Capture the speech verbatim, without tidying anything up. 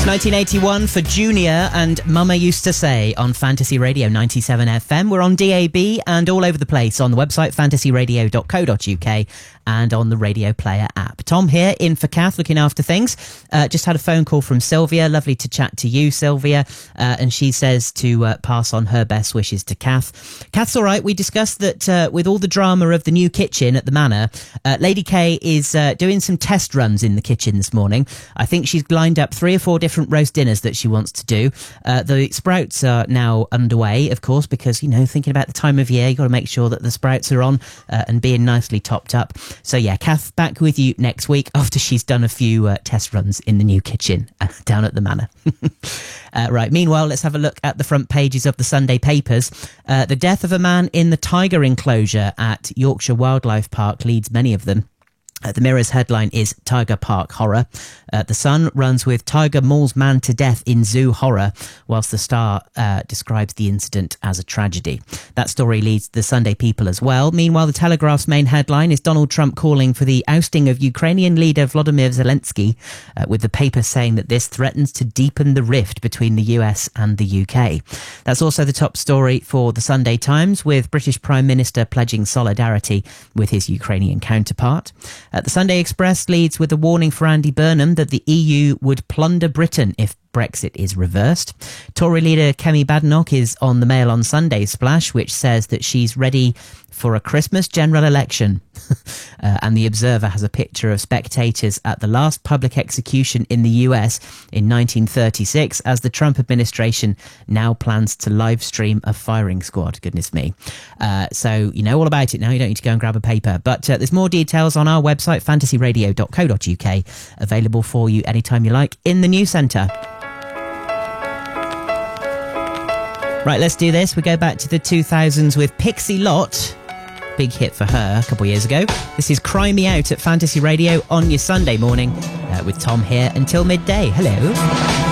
nineteen eighty-one for Junior and Mama Used to Say on Fantasy Radio ninety-seven F M. We're on D A B and all over the place on the website fantasy radio dot co dot uk and on the Radio Player app. Tom here, in for Kath, looking after things. Uh, just had a phone call from Sylvia. Lovely to chat to you, Sylvia. Uh, and she says to uh, pass on her best wishes to Kath. Kath's all right. We discussed that uh, with all the drama of the new kitchen at the Manor, uh, Lady K is uh, doing some test runs in the kitchen this morning. I think she's lined up three or four different roast dinners that she wants to do. Uh, the sprouts are now underway, of course, because, you know, thinking about the time of year, you've got to make sure that the sprouts are on uh, and being nicely topped up. So yeah, Kath, back with you next week after she's done a few uh, test runs in the new kitchen uh, down at the Manor. uh, right, meanwhile, let's have a look at the front pages of the Sunday papers. Uh, the death of a man in the tiger enclosure at Yorkshire Wildlife Park leads many of them. Uh, the Mirror's headline is Tiger Park Horror. Uh, the Sun runs with Tiger mauls man to death in zoo horror, whilst the Star uh, describes the incident as a tragedy. That story leads the Sunday People as well. Meanwhile, the Telegraph's main headline is Donald Trump calling for the ousting of Ukrainian leader Volodymyr Zelensky, uh, with the paper saying that this threatens to deepen the rift between the U S and the U K. That's also the top story for the Sunday Times, with British Prime Minister pledging solidarity with his Ukrainian counterpart. Uh, the Sunday Express leads with a warning for Andy Burnham that the E U would plunder Britain if Brexit is reversed. Tory leader Kemi Badenoch is on the Mail on Sunday splash, which says that she's ready for a Christmas general election. uh, and the Observer has a picture of spectators at the last public execution in the U S in nineteen thirty-six, as the Trump administration now plans to live stream a firing squad. Goodness me. Uh, so you know all about it now. You don't need to go and grab a paper. But uh, there's more details on our website, fantasy radio dot co dot uk, available for you anytime you like in the news centre. Right, let's do this. We go back to the two thousands with Pixie Lott. Big hit for her a couple of years ago. This is Cry Me Out at Fantasy Radio on your Sunday morning uh, with Tom here until midday. Hello.